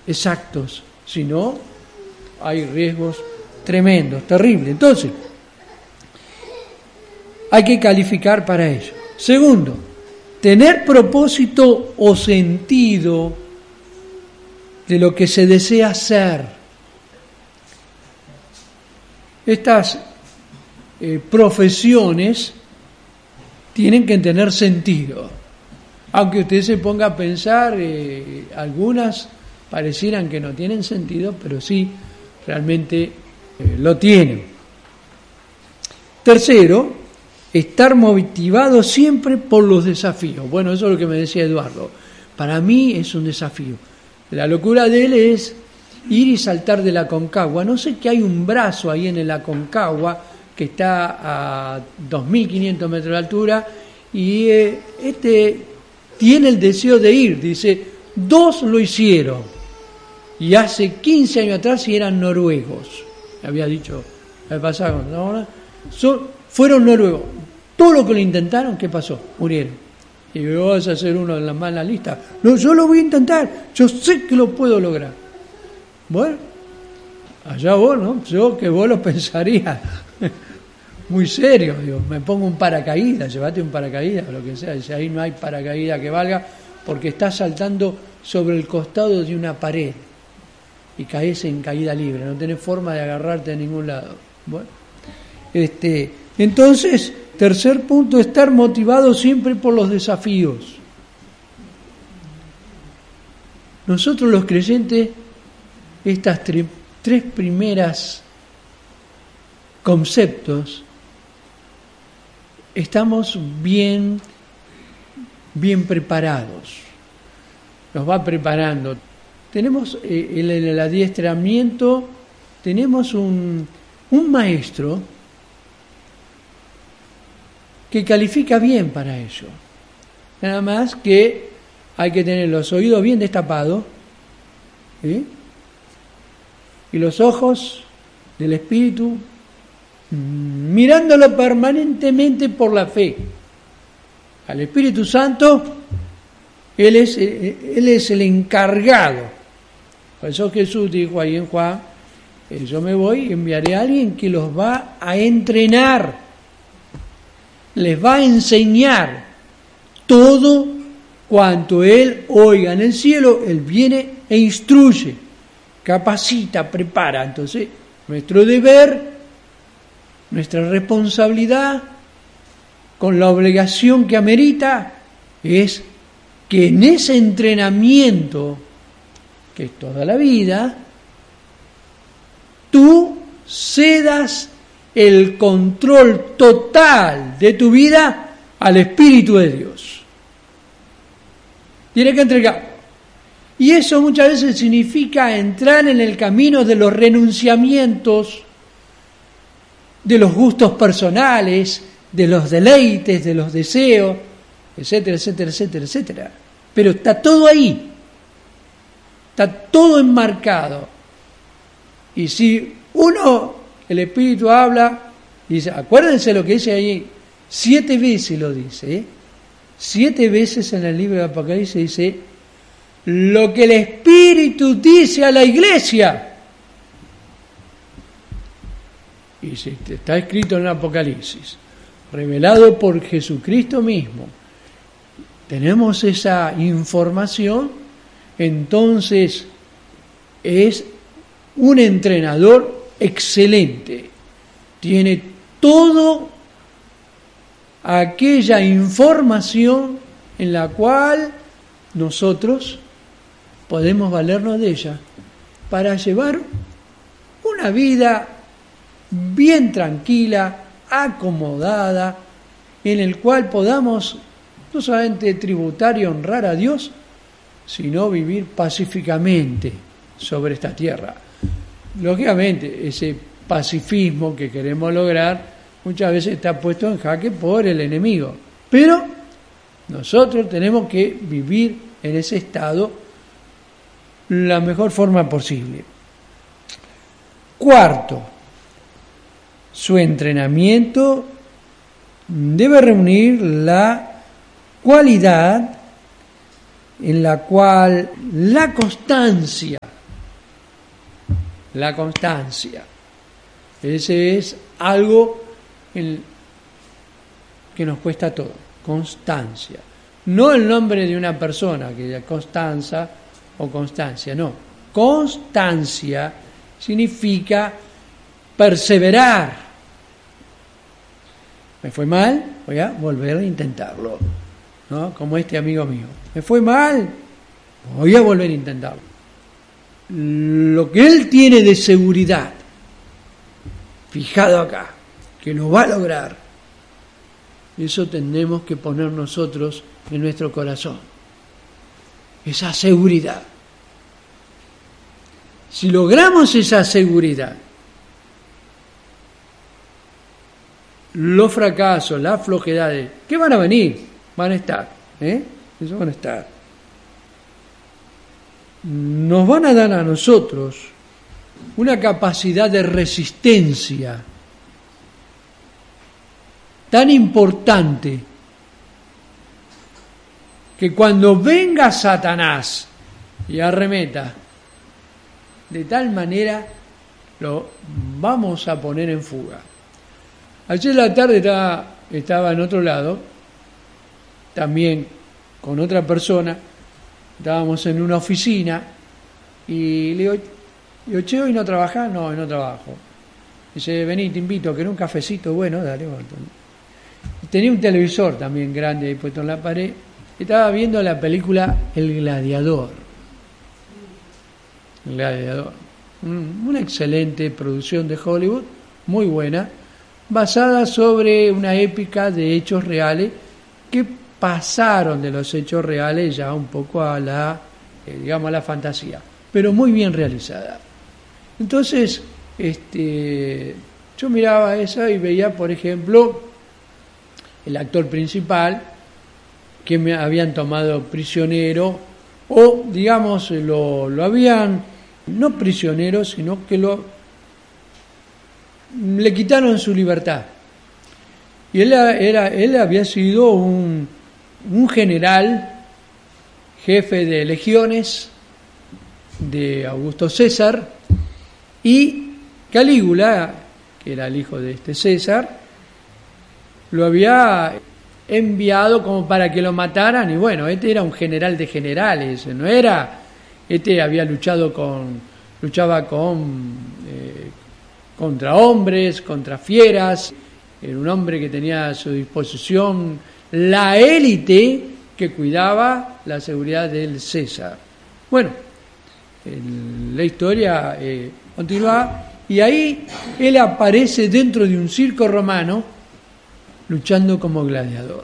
exactos, si no, hay riesgos tremendos, terribles. Entonces, hay que calificar para ello. Segundo, tener propósito o sentido de lo que se desea hacer. Estas profesiones tienen que tener sentido. Aunque usted se ponga a pensar, algunas parecieran que no tienen sentido, pero sí, realmente lo tienen. Tercero, estar motivado siempre por los desafíos. Bueno, eso es lo que me decía Eduardo. Para mí es un desafío. La locura de él es ir y saltar de la Aconcagua. No sé que hay un brazo ahí en la Aconcagua que está a 2.500 metros de altura y tiene el deseo de ir. Dice, 2 lo hicieron y hace 15 años atrás y eran noruegos. Había dicho, el pasado, ¿no? Fueron noruegos. Todo lo que lo intentaron, ¿qué pasó? Murieron. Y vas a ser uno de las malas listas. No, yo lo voy a intentar. Yo sé que lo puedo lograr. Bueno, allá vos, ¿no? Yo que vos lo pensaría muy serio. Digo, me pongo un paracaídas, llévate un paracaídas, o lo que sea. Dice, ahí no hay paracaídas que valga porque estás saltando sobre el costado de una pared y caes en caída libre. No tenés forma de agarrarte de ningún lado. Bueno, entonces, tercer punto, estar motivado siempre por los desafíos. Nosotros los creyentes, estas tres primeras conceptos, estamos bien preparados. Nos va preparando. Tenemos el adiestramiento, tenemos un maestro que califica bien para ello. Nada más que hay que tener los oídos bien destapados, ¿sí? Y los ojos del Espíritu mirándolo permanentemente por la fe. Al Espíritu Santo, Él es el encargado. Por eso Jesús dijo ahí en Juan, yo me voy y enviaré a alguien que los va a entrenar, les va a enseñar todo cuanto Él oiga en el cielo. Él viene e instruye, capacita, prepara. Entonces, nuestro deber, nuestra responsabilidad, con la obligación que amerita, es que en ese entrenamiento, que es toda la vida, tú cedas el control total de tu vida al Espíritu de Dios. Tienes que entregar. Y eso muchas veces significa entrar en el camino de los renunciamientos, de los gustos personales, de los deleites, de los deseos, etcétera, etcétera, etcétera, etcétera. Pero está todo ahí, está todo enmarcado. Y si el Espíritu habla, dice, acuérdense lo que dice ahí, 7 veces lo dice, ¿eh? 7 veces en el libro de Apocalipsis dice, lo que el Espíritu dice a la iglesia. Y si está escrito en el Apocalipsis, revelado por Jesucristo mismo, tenemos esa información, entonces es un entrenador excelente. Tiene toda aquella información en la cual nosotros podemos valernos de ella para llevar una vida bien tranquila, acomodada, en el cual podamos no solamente tributar y honrar a Dios, sino vivir pacíficamente sobre esta tierra. Lógicamente, ese pacifismo que queremos lograr muchas veces está puesto en jaque por el enemigo, pero nosotros tenemos que vivir en ese estado la mejor forma posible. Cuarto, su entrenamiento debe reunir la cualidad en la cual la constancia la constancia. Ese es algo que nos cuesta todo, constancia. No el nombre de una persona, que es Constanza o Constancia, no. Constancia significa perseverar. Me fue mal, voy a volver a intentarlo, ¿no? Como este amigo mío. Me fue mal, voy a volver a intentarlo. Lo que él tiene de seguridad, fijado acá, que lo va a lograr, eso tenemos que poner nosotros en nuestro corazón. Esa seguridad. Si logramos esa seguridad, los fracasos, las flojedades, ¿qué van a venir? Van a estar, Eso van a estar. Nos van a dar a nosotros una capacidad de resistencia tan importante que cuando venga Satanás y arremeta, de tal manera lo vamos a poner en fuga. Ayer en la tarde estaba en otro lado, también con otra persona, estábamos en una oficina y le digo, che, ¿hoy no trabajás? No, hoy no trabajo. Dice, vení, te invito, ¿querés un cafecito? Bueno, dale. Bueno. Tenía un televisor también grande ahí puesto en la pared. Estaba viendo la película El Gladiador. El Gladiador. Una excelente producción de Hollywood, muy buena, basada sobre una épica de hechos reales que pasaron de los hechos reales ya un poco a la, a la fantasía, pero muy bien realizada. Entonces, yo miraba eso y veía, por ejemplo, el actor principal que me habían tomado prisionero, o digamos lo habían, no prisionero, sino que le quitaron su libertad. Y él había sido un general, jefe de legiones de Augusto César, y Calígula, que era el hijo de este César, lo había enviado como para que lo mataran. Y bueno, este era un general de generales, no era, había luchaba contra hombres, contra fieras, era un hombre que tenía a su disposición la élite que cuidaba la seguridad del César. Bueno, la historia continúa, y ahí él aparece dentro de un circo romano luchando como gladiador.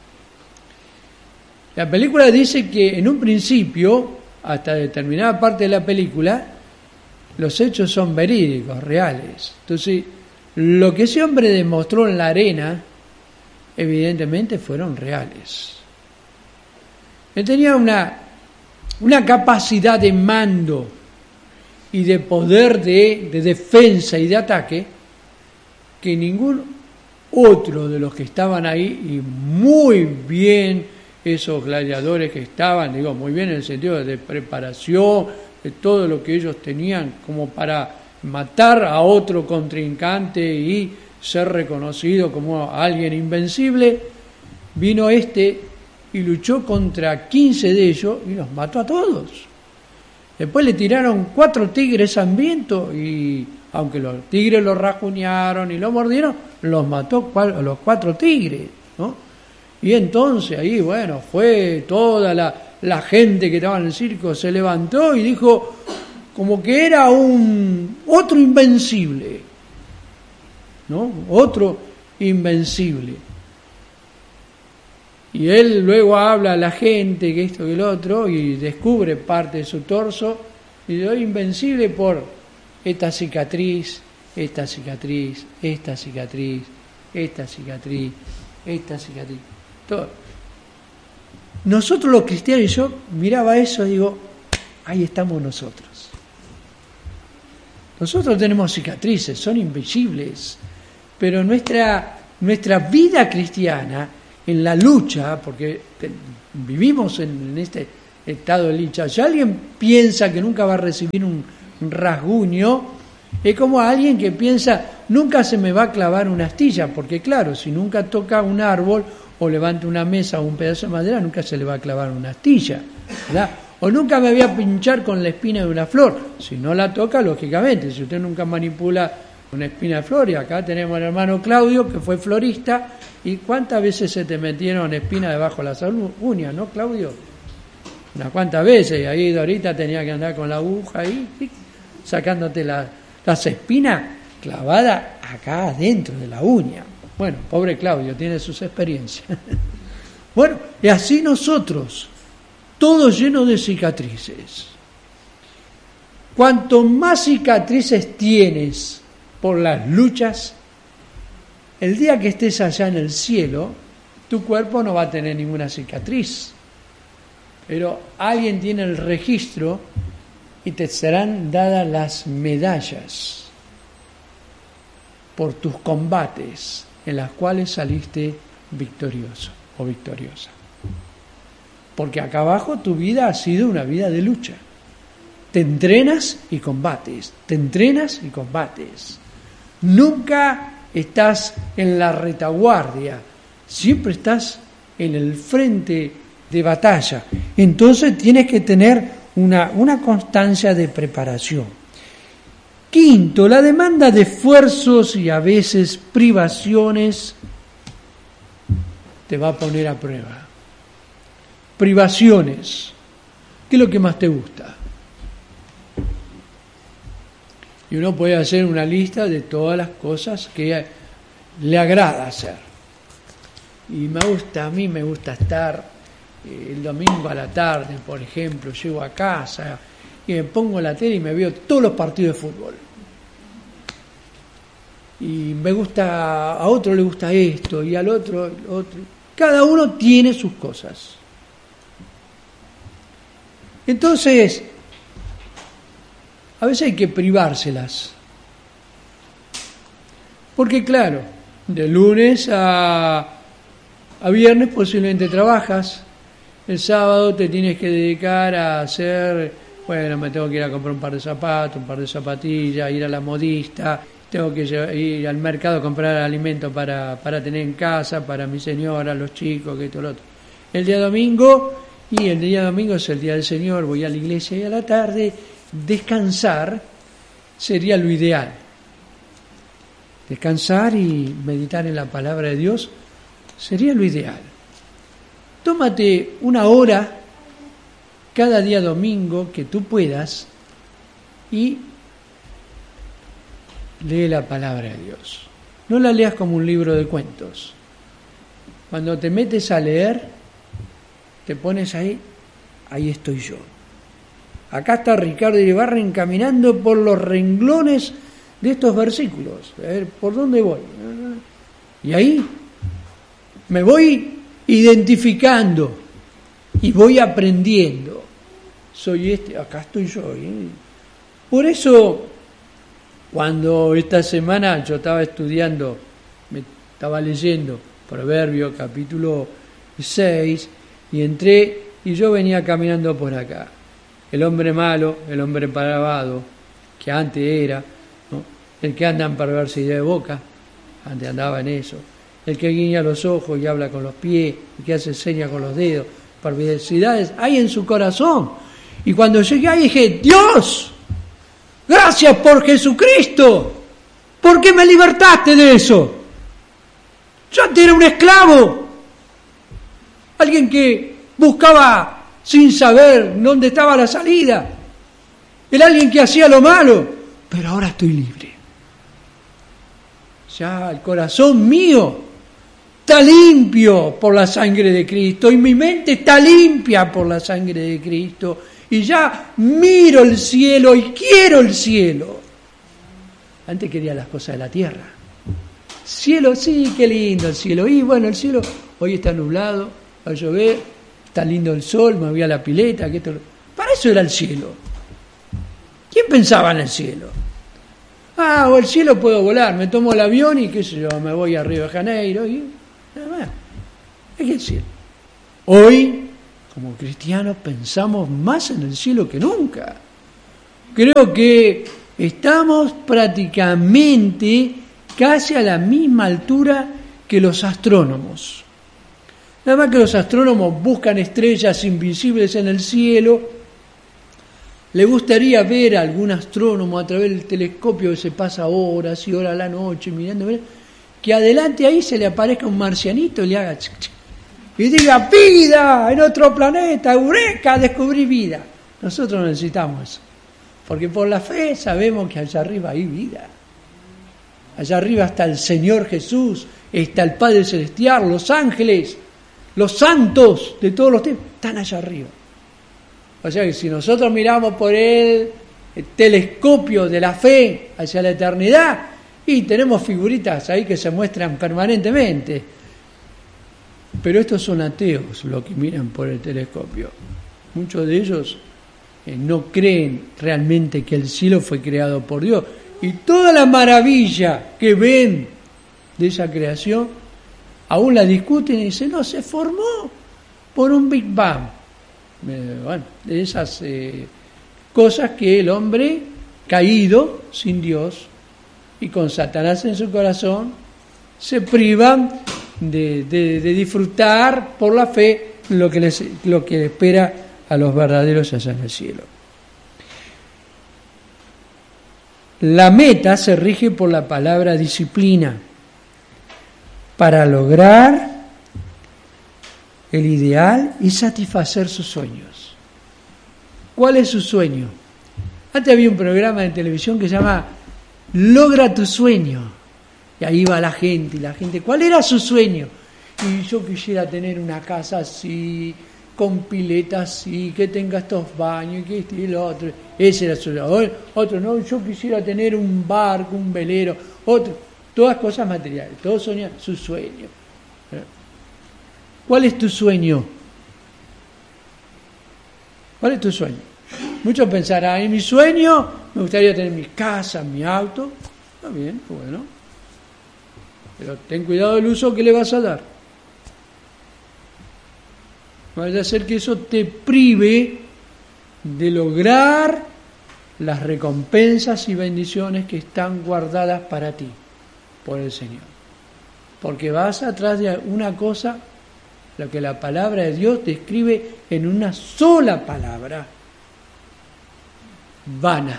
La película dice que en un principio, hasta determinada parte de la película, los hechos son verídicos, reales. Entonces, lo que ese hombre demostró en la arena, evidentemente fueron reales. Él tenía una capacidad de mando y de poder de defensa y de ataque que ningún otro de los que estaban ahí, y muy bien esos gladiadores que estaban, digo, muy bien en el sentido de preparación, de todo lo que ellos tenían como para matar a otro contrincante y ser reconocido como alguien invencible, vino y luchó contra 15 de ellos y los mató a todos. Después le tiraron 4 tigres hambrientos y, aunque los tigres los rajuñaron y los mordieron, los mató a los 4 tigres, ¿no? Y entonces ahí, bueno, fue toda la gente que estaba en el circo, se levantó y dijo como que era otro invencible, ¿no? Otro invencible. Y él luego habla a la gente que esto y el otro y descubre parte de su torso y dice, invencible por esta cicatriz, esta cicatriz, esta cicatriz, esta cicatriz, esta cicatriz, todo. Nosotros los cristianos, yo miraba eso y digo, ahí estamos nosotros. Nosotros tenemos cicatrices, son invisibles, pero nuestra vida cristiana, en la lucha, porque vivimos en este estado de lucha, si alguien piensa que nunca va a recibir un rasguño, es como alguien que piensa, nunca se me va a clavar una astilla, porque claro, si nunca toca un árbol o levanta una mesa o un pedazo de madera, nunca se le va a clavar una astilla, ¿verdad? O nunca me voy a pinchar con la espina de una flor. Si no la toca, lógicamente, si usted nunca manipula una espina de flor, y acá tenemos al hermano Claudio, que fue florista, y ¿cuántas veces se te metieron espinas debajo de las uñas, no, Claudio? Unas cuantas veces, y ahí Dorita tenía que andar con la aguja ahí, sacándote las espinas clavadas acá adentro de la uña. Bueno, pobre Claudio, tiene sus experiencias. Bueno, y así nosotros, todos llenos de cicatrices. Cuanto más cicatrices tienes por las luchas, el día que estés allá en el cielo, tu cuerpo no va a tener ninguna cicatriz. Pero alguien tiene el registro y te serán dadas las medallas por tus combates en las cuales saliste victorioso o victoriosa. Porque acá abajo tu vida ha sido una vida de lucha. Te entrenas y combates, te entrenas y combates. Nunca estás en la retaguardia, siempre estás en el frente de batalla. Entonces tienes que tener una constancia de preparación. Quinto, la demanda de esfuerzos y a veces privaciones te va a poner a prueba. Privaciones. ¿Qué es lo que más te gusta? Y uno puede hacer una lista de todas las cosas que le agrada hacer. Y a mí me gusta estar el domingo a la tarde, por ejemplo, llego a casa y me pongo la tele y me veo todos los partidos de fútbol. Y me gusta, a otro le gusta esto y al otro. Cada uno tiene sus cosas. Entonces, a veces hay que privárselas. Porque claro, de lunes a viernes posiblemente trabajas, el sábado te tienes que dedicar a hacer, bueno, me tengo que ir a comprar un par de zapatos, un par de zapatillas, ir a la modista, tengo que ir al mercado a comprar alimentos para tener en casa, para mi señora, los chicos, que esto, lo otro. El día domingo es el día del Señor, voy a la iglesia y a la tarde, descansar sería lo ideal. Descansar y meditar en la palabra de Dios sería lo ideal. Tómate una hora cada día domingo que tú puedas y lee la palabra de Dios. No la leas como un libro de cuentos. Cuando te metes a leer, te pones ahí estoy yo. Acá está Ricardo Iribarren caminando por los renglones de estos versículos. A ver, ¿por dónde voy? Y ahí me voy identificando y voy aprendiendo. Soy acá estoy yo. Por eso, cuando esta semana yo estaba estudiando, me estaba leyendo Proverbios capítulo 6, y entré y yo venía caminando por acá. El hombre malo, el hombre depravado, que antes era, ¿no? El que anda en perversidad de boca, antes andaba en eso. El que guiña los ojos y habla con los pies, el que hace señas con los dedos, perversidades hay en su corazón. Y cuando llegué ahí dije, Dios, gracias por Jesucristo, ¿por qué me libertaste de eso? Yo antes era un esclavo, alguien que buscaba sin saber dónde estaba la salida, era alguien que hacía lo malo, pero ahora estoy libre. Ya el corazón mío está limpio por la sangre de Cristo y mi mente está limpia por la sangre de Cristo y ya miro el cielo y quiero el cielo. Antes quería las cosas de la tierra. Cielo, sí, qué lindo el cielo. Y bueno, el cielo hoy está nublado, va a llover, está lindo el sol, me voy a la pileta. Para eso era el cielo. ¿Quién pensaba en el cielo? O el cielo puedo volar, me tomo el avión y qué sé yo, me voy a Río de Janeiro y nada más. Es el cielo. Hoy, como cristianos, pensamos más en el cielo que nunca. Creo que estamos prácticamente casi a la misma altura que los astrónomos. Nada más que los astrónomos buscan estrellas invisibles en el cielo. Le gustaría ver a algún astrónomo a través del telescopio que se pasa horas y horas a la noche mirando, que adelante ahí se le aparezca un marcianito y le haga chic, chic, y diga: vida en otro planeta, eureka, descubrí vida. Nosotros no necesitamos eso, porque por la fe sabemos que allá arriba hay vida. Allá arriba está el Señor Jesús, está el Padre Celestial, los ángeles, los santos de todos los tiempos, están allá arriba. O sea que si nosotros miramos por el telescopio de la fe hacia la eternidad, y tenemos figuritas ahí que se muestran permanentemente. Pero estos son ateos los que miran por el telescopio. Muchos de ellos no creen realmente que el cielo fue creado por Dios. Y toda la maravilla que ven de esa creación, aún la discuten y dicen: no, se formó por un Big Bang. Bueno, de esas cosas que el hombre caído, sin Dios y con Satanás en su corazón, se privan de disfrutar por la fe lo que le espera a los verdaderos allá en el cielo. La meta se rige por la palabra disciplina para lograr el ideal y satisfacer sus sueños. ¿Cuál es su sueño? Antes había un programa de televisión que se llama Logra tu sueño. Y ahí va la gente, ¿cuál era su sueño? Y yo quisiera tener una casa así, con pileta así, que tenga estos baños, que este y lo otro. Ese era su sueño. Otro, no, yo quisiera tener un barco, un velero. Otro, todas cosas materiales, todos soñan su sueño. ¿Cuál es tu sueño? ¿Cuál es tu sueño? Muchos pensarán: en mi sueño me gustaría tener mi casa, mi auto. Está bien, bueno. Pero ten cuidado del uso que le vas a dar. No vaya a ser que eso te prive de lograr las recompensas y bendiciones que están guardadas para ti por el Señor. Porque vas atrás de una cosa, lo que la palabra de Dios describe en una sola palabra: vana.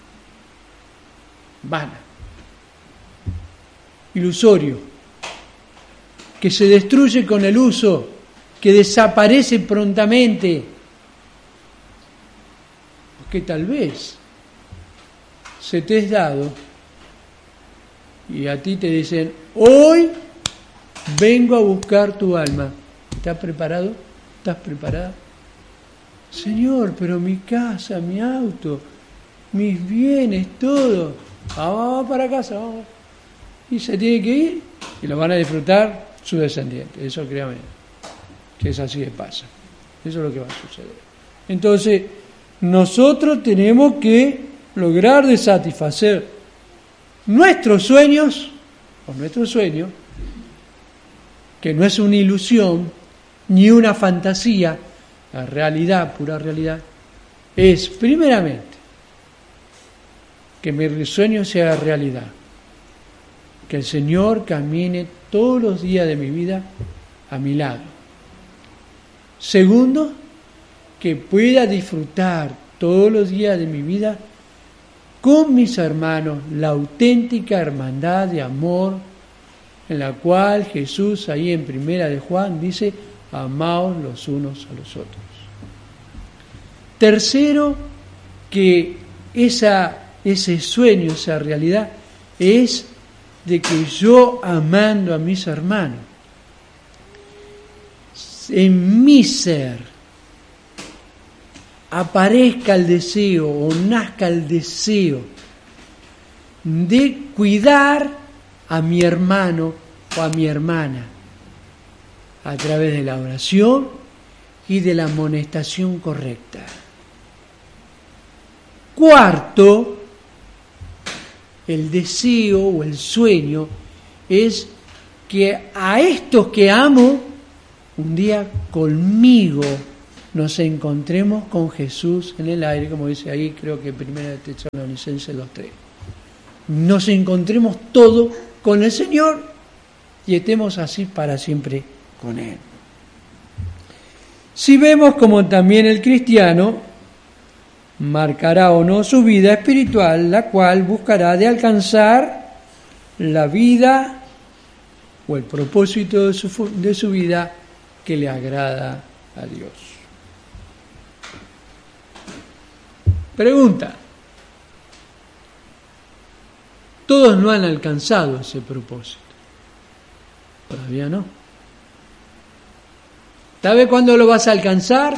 Vana. Ilusorio. Que se destruye con el uso, que desaparece prontamente. Porque tal vez se te es dado y a ti te dicen: hoy vengo a buscar tu alma. ¿Estás preparado? ¿Estás preparada? Señor, pero mi casa, mi auto, mis bienes, todo. Vamos para casa, vamos. Y se tiene que ir y lo van a disfrutar sus descendientes. Eso créame, que es así de pasa. Eso es lo que va a suceder. Entonces, nosotros tenemos que lograr de satisfacer nuestros sueños, o nuestro sueño, que no es una ilusión, ni una fantasía, la realidad, pura realidad, es primeramente que mi sueño sea realidad, que el Señor camine todos los días de mi vida a mi lado. Segundo, que pueda disfrutar todos los días de mi vida con mis hermanos la auténtica hermandad de amor en la cual Jesús ahí en Primera de Juan dice: amaos los unos a los otros. Tercero, que ese sueño, esa realidad, es de que yo, amando a mis hermanos, en mi ser aparezca el deseo o nazca el deseo de cuidar a mi hermano o a mi hermana a través de la oración y de la amonestación correcta. Cuarto, el deseo o el sueño es que a estos que amo un día conmigo nos encontremos con Jesús en el aire, como dice ahí, creo que 1 Tesalonicenses 2:3. Nos encontremos todo con el Señor y estemos así para siempre con Él. Si vemos como también el cristiano marcará o no su vida espiritual, la cual buscará de alcanzar la vida o el propósito de su vida que le agrada a Dios. Pregunta: todos no han alcanzado ese propósito. Todavía no. ¿Sabes cuándo lo vas a alcanzar?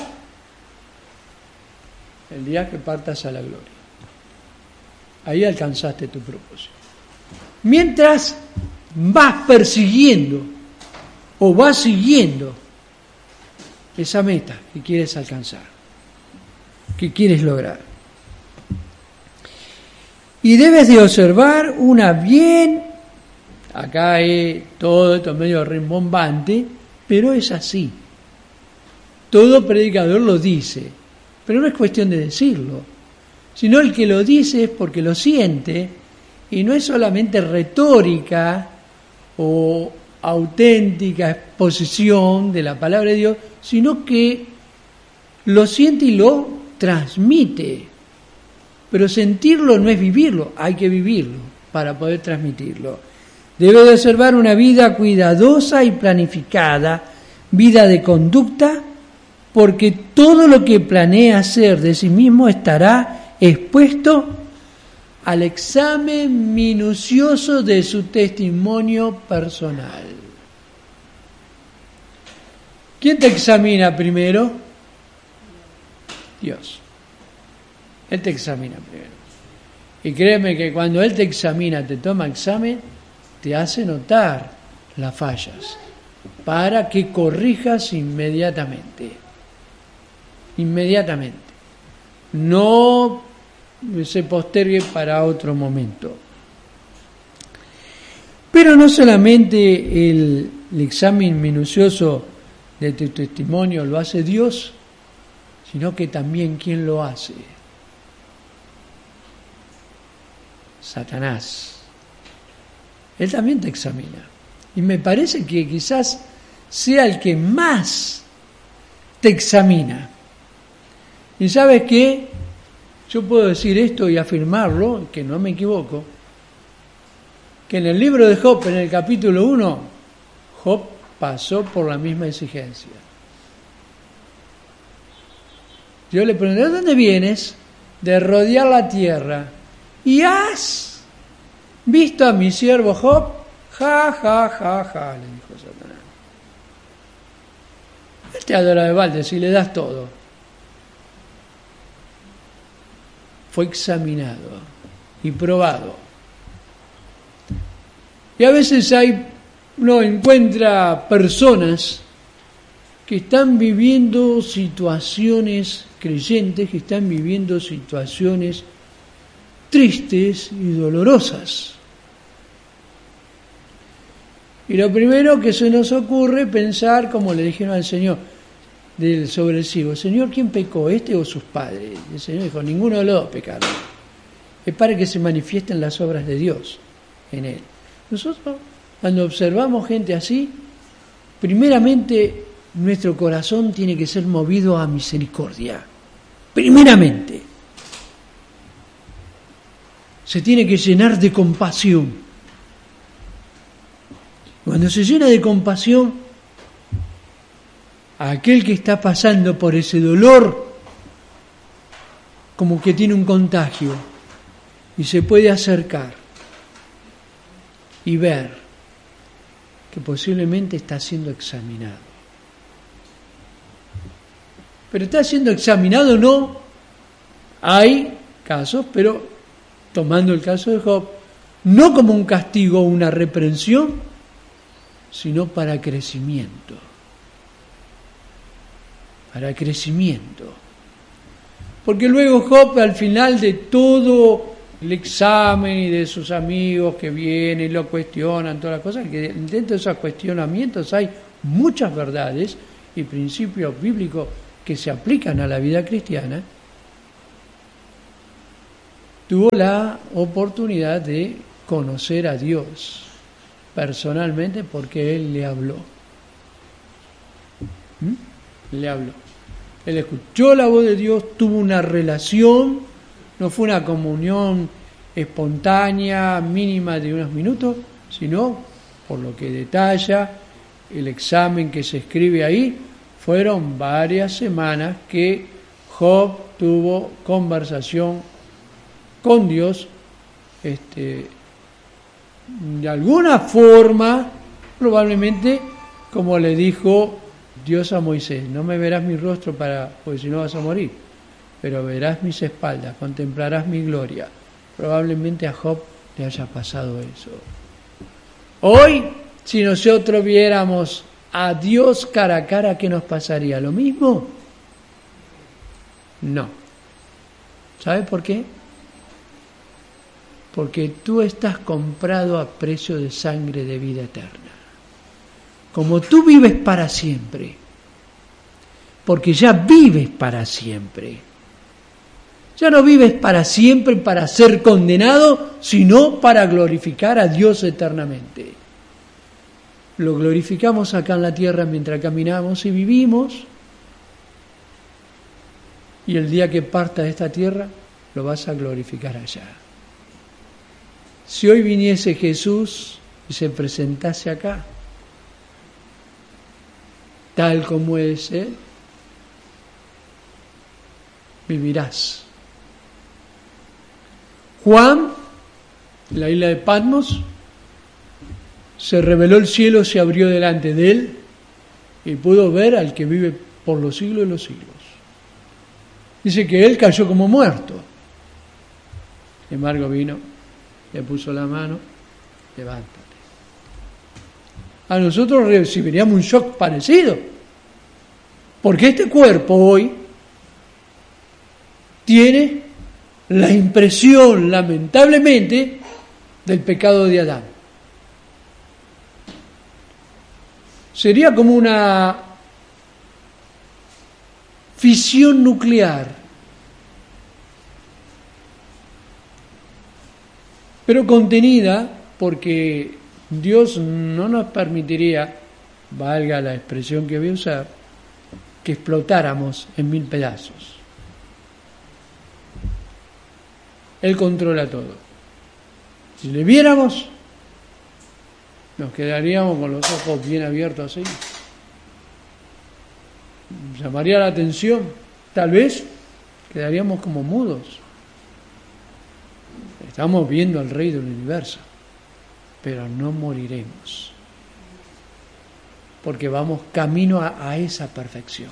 El día que partas a la gloria. Ahí alcanzaste tu propósito. Mientras vas persiguiendo o vas siguiendo esa meta que quieres alcanzar, que quieres lograr. Y debes de observar acá todo esto medio rimbombante, pero es así. Todo predicador lo dice, pero no es cuestión de decirlo, sino el que lo dice es porque lo siente, y no es solamente retórica o auténtica exposición de la palabra de Dios, sino que lo siente y lo transmite. Pero sentirlo no es vivirlo, hay que vivirlo para poder transmitirlo. Debe de observar una vida cuidadosa y planificada, vida de conducta, porque todo lo que planea hacer de sí mismo estará expuesto al examen minucioso de su testimonio personal. ¿Quién te examina primero? Dios. Él te examina primero. Y créeme que cuando Él te examina, te toma examen, te hace notar las fallas para que corrijas inmediatamente. Inmediatamente. No se postergue para otro momento. Pero no solamente el examen minucioso de tu testimonio lo hace Dios, sino que también ¿quién lo hace? Satanás. Él también te examina. Y me parece que quizás sea el que más te examina. Y ¿sabes qué? Yo puedo decir esto y afirmarlo, que no me equivoco, que en el libro de Job, en el capítulo 1, Job pasó por la misma exigencia. Yo le pregunté: ¿de dónde vienes? De rodear la tierra. ¿Y has visto a mi siervo Job? Ja, ja, ja, ja, le dijo Satanás. Él te adora de balde si le das todo. Fue examinado y probado. Y a veces uno encuentra personas que están viviendo situaciones creyentes, que están viviendo situaciones tristes y dolorosas. Y lo primero que se nos ocurre pensar, como le dijeron al Señor sobre el ciego: Señor, ¿quién pecó, este o sus padres? Y el Señor dijo: ninguno de los dos pecaron. Es para que se manifiesten las obras de Dios en él. Nosotros, cuando observamos gente así, primeramente nuestro corazón tiene que ser movido a misericordia. Primeramente. Se tiene que llenar de compasión. Cuando se llena de compasión, a aquel que está pasando por ese dolor, como que tiene un contagio, y se puede acercar y ver que posiblemente está siendo examinado. Pero está siendo examinado o no, hay casos, pero tomando el caso de Job, no como un castigo o una reprensión, sino para crecimiento. Para crecimiento. Porque luego Job, al final de todo el examen y de sus amigos que vienen y lo cuestionan, todas las cosas, que dentro de esos cuestionamientos hay muchas verdades y principios bíblicos que se aplican a la vida cristiana, tuvo la oportunidad de conocer a Dios personalmente porque Él le habló. Le habló. Él escuchó la voz de Dios, tuvo una relación, no fue una comunión espontánea, mínima de unos minutos, sino, por lo que detalla el examen que se escribe ahí, fueron varias semanas que Job tuvo conversación con Dios, de alguna forma, probablemente, como le dijo Dios a Moisés: no me verás mi rostro porque si no vas a morir, pero verás mis espaldas, contemplarás mi gloria. Probablemente a Job le haya pasado eso. Hoy, si nosotros viéramos a Dios cara a cara, ¿qué nos pasaría? ¿Lo mismo? No. ¿Sabes por qué? Porque tú estás comprado a precio de sangre de vida eterna. Como tú vives para siempre, porque ya vives para siempre. Ya no vives para siempre para ser condenado, sino para glorificar a Dios eternamente. Lo glorificamos acá en la tierra mientras caminamos y vivimos, y el día que parta de esta tierra, lo vas a glorificar allá. Si hoy viniese Jesús y se presentase acá, tal como es Él, vivirás. Juan, en la isla de Patmos, se reveló el cielo, se abrió delante de él y pudo ver al que vive por los siglos de los siglos. Dice que él cayó como muerto. Sin embargo vino, le puso la mano: levántate. A nosotros recibiríamos un shock parecido, porque este cuerpo hoy tiene la impresión, lamentablemente, del pecado de Adán. Sería como una fisión nuclear, pero contenida, porque Dios no nos permitiría, valga la expresión que voy a usar, que explotáramos en 1000 pedazos. Él controla todo. Si le viéramos, nos quedaríamos con los ojos bien abiertos así. Llamaría la atención. Tal vez quedaríamos como mudos. Estamos viendo al Rey del Universo, pero no moriremos, porque vamos camino a esa perfección.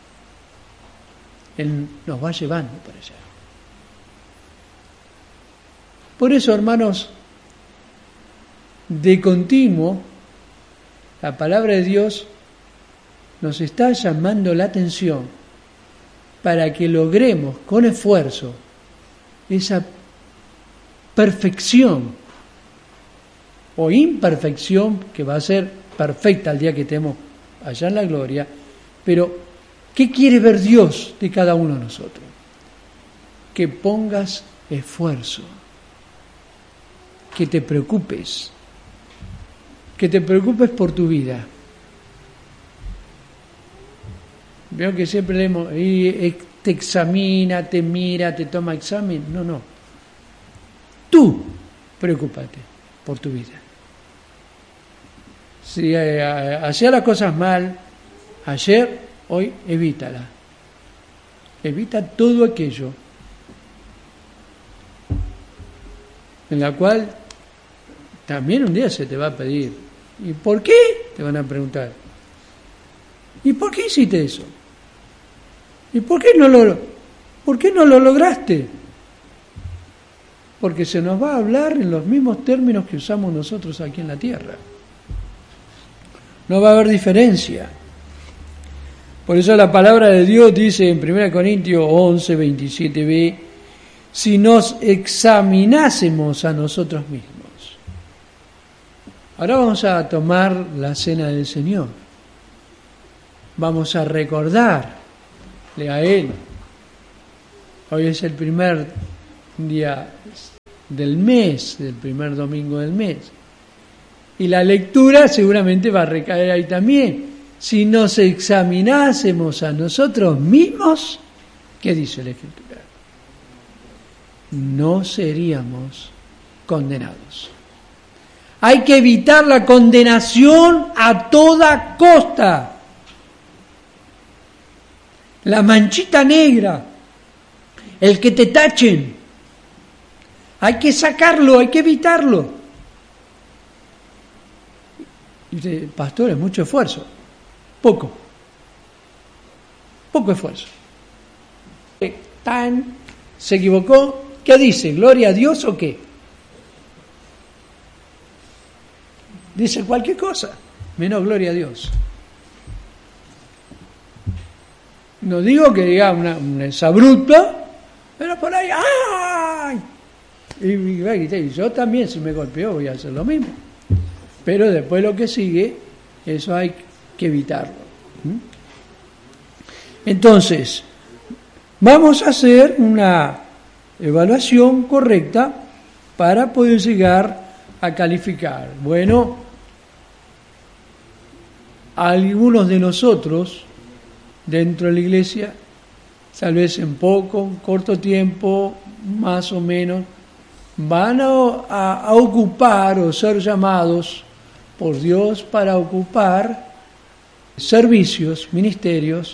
Él nos va llevando para allá. Por eso, hermanos, de continuo, la palabra de Dios nos está llamando la atención para que logremos con esfuerzo esa perfección o imperfección que va a ser perfecta el día que estemos allá en la gloria. Pero, ¿qué quiere ver Dios de cada uno de nosotros? Que pongas esfuerzo, que te preocupes por tu vida. Veo que siempre leemos: te examina, te mira, te toma examen. No. Tú preocúpate por tu vida. Si hacía las cosas mal ayer, hoy evítala. Evita todo aquello en la cual también un día se te va a pedir: ¿y por qué? Te van a preguntar: ¿y por qué hiciste eso? ¿Y por qué no lo lograste? Porque se nos va a hablar en los mismos términos que usamos nosotros aquí en la tierra. No va a haber diferencia. Por eso la palabra de Dios dice en 1 Corintios 11, 27b: si nos examinásemos a nosotros mismos. Ahora vamos a tomar la cena del Señor. Vamos a recordar lea él. Hoy es el primer día del mes, del primer domingo del mes. Y la lectura seguramente va a recaer ahí también. Si nos examinásemos a nosotros mismos, ¿qué dice la Escritura? No seríamos condenados. Hay que evitar la condenación a toda costa. La manchita negra, el que te tachen, hay que sacarlo, hay que evitarlo. Y dice, pastor, es mucho esfuerzo. Poco esfuerzo. Se equivocó. ¿Qué dice? ¿Gloria a Dios o qué? Dice cualquier cosa, menos gloria a Dios. No digo que diga un exabrupto, pero por ahí, ¡ay! Y yo también, si me golpeo, voy a hacer lo mismo. Pero después lo que sigue, eso hay que evitarlo. Entonces, vamos a hacer una evaluación correcta para poder llegar a calificar. Bueno, algunos de nosotros dentro de la iglesia, tal vez en corto tiempo, más o menos, van a ocupar o ser llamados por Dios para ocupar servicios, ministerios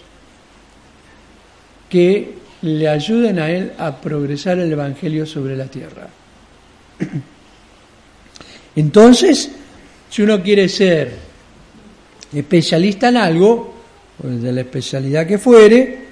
que le ayuden a él a progresar el Evangelio sobre la tierra. Entonces, si uno quiere ser especialista en algo, pues de la especialidad que fuere,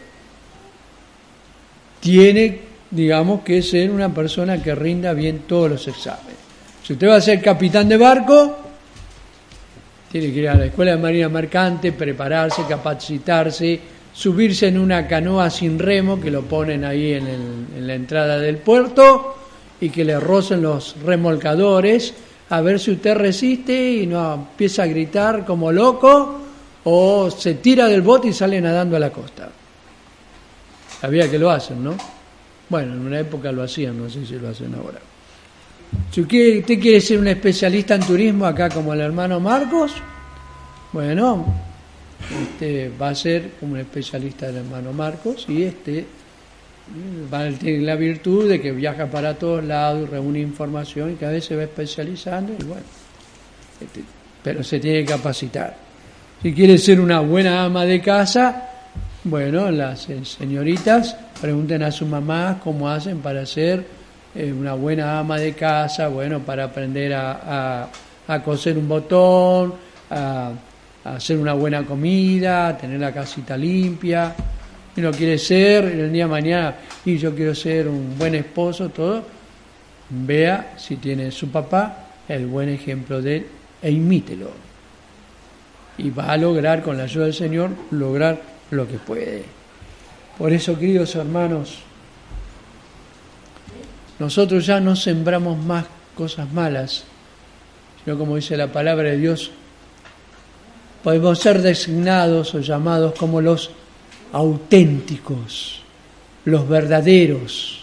tiene, digamos, que ser una persona que rinda bien todos los exámenes. Si usted va a ser capitán de barco, tiene que ir a la Escuela de Marina Mercante, prepararse, capacitarse, subirse en una canoa sin remo, que lo ponen ahí en la entrada del puerto, y que le rocen los remolcadores, a ver si usted resiste y no empieza a gritar como loco, o se tira del bote y sale nadando a la costa. Sabía que lo hacen, ¿no? Bueno, en una época lo hacían, no sé si lo hacen ahora. Si usted quiere ser un especialista en turismo acá como el hermano Marcos, bueno, va a ser como un especialista del hermano Marcos y va a tener la virtud de que viaja para todos lados y reúne información y cada vez se va especializando y bueno, pero se tiene que capacitar. Si quiere ser una buena ama de casa, bueno, las señoritas pregunten a su mamá cómo hacen para ser una buena ama de casa, bueno, para aprender a coser un botón, a hacer una buena comida, a tener la casita limpia. Y uno quiere ser, el día de mañana, y yo quiero ser un buen esposo, todo, vea si tiene su papá el buen ejemplo de él e imítelo. Y va a lograr, con la ayuda del Señor, lograr lo que puede. Por eso, queridos hermanos, nosotros ya no sembramos más cosas malas, sino como dice la palabra de Dios, podemos ser designados o llamados como los auténticos, los verdaderos.